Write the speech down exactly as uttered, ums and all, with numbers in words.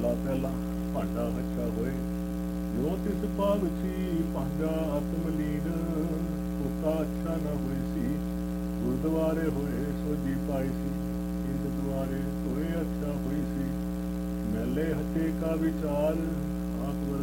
ਪਹਿਲਾ ਪਹਿਲਾ ਭਾਂਡਾ ਹੱਛਾ ਹੋਏ, ਜੋ ਤਿਸ ਪਾਵਛੀ ਭਾਂਡਾ ਆਤਮਲੀਨ, ਕੁੱਤਾ ਅੱਛਾ ਨਾ ਹੋਈ ਸੀ, ਗੁਰਦੁਆਰੇ ਹੋਏ ਸੋਜੀ ਪਾਈ ਸੀ, ਇੰਦ ਦੁਆਰੇ ਧੋਏ ਅੱਛਾ ਹੋਈ ਸੀ, ਮੈਲੇ ਹੱਥੇ ਕਾ ਵਿਚਾਰ,